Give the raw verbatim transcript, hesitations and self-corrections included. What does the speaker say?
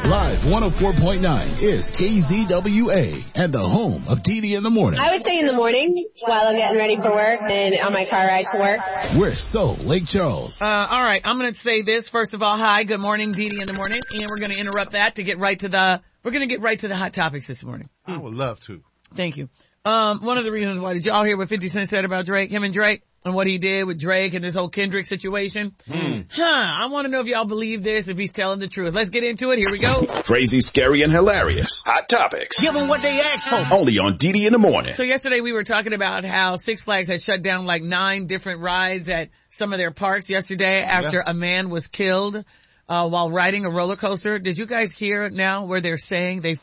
Live one oh four point nine is K Z W A and the home of Dee Dee in the morning. I would say in the morning while I'm getting ready for work and on my car ride to work. We're so Lake Charles. Uh, all right, I'm going to say this. First of all, hi, good morning, Dee Dee in the morning. And we're going to interrupt that to get right to the, we're going to get right to the hot topics this morning. I would love to. Thank you. Um, one of the reasons why, did y'all hear what fifty Cent said about Drake, him and Drake, and what he did with Drake and this whole Kendrick situation? Mm. Huh, I want to know if y'all believe this, if he's telling the truth. Let's get into it. Here we go. Crazy, scary, and hilarious. Hot topics. Give them what they asked for. Only on Dee Dee in the morning. So yesterday we were talking about how Six Flags had shut down like nine different rides at some of their parks yesterday after Yeah. a man was killed uh while riding a roller coaster. Did you guys hear now where they're saying they